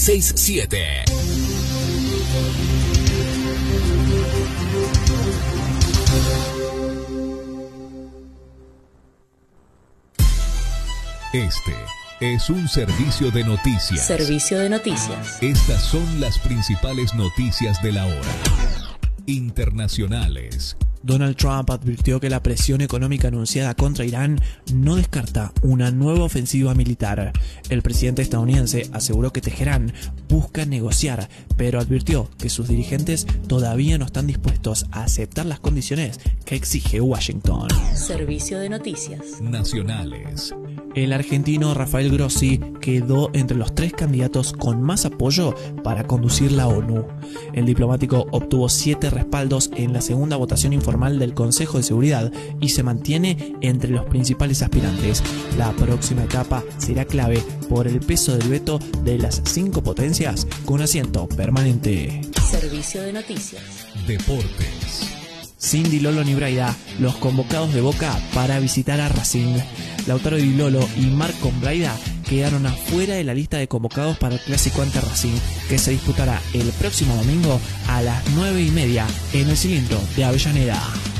67. Este es un servicio de noticias. Servicio de noticias. Estas son las principales noticias de la hora. Internacionales. Donald Trump advirtió que la presión económica anunciada contra Irán no descarta una nueva ofensiva militar. El presidente estadounidense aseguró que Teherán busca negociar, pero advirtió que sus dirigentes todavía no están dispuestos a aceptar las condiciones que exige Washington. Servicio de noticias. Nacionales. El argentino Rafael Grossi quedó entre los 3 candidatos con más apoyo para conducir la ONU. El diplomático obtuvo 7 respaldos en la segunda votación informal del Consejo de Seguridad y se mantiene entre los principales aspirantes. La próxima etapa será clave por el peso del veto de las 5 potencias con asiento permanente. Servicio de noticias. Deportes. Sin Di Lolo ni Braida, los convocados de Boca para visitar a Racing. Lautaro Di Lolo y Marco Braida quedaron afuera de la lista de convocados para el clásico ante Racing, que se disputará el próximo domingo a las 9:30 en el cilindro de Avellaneda.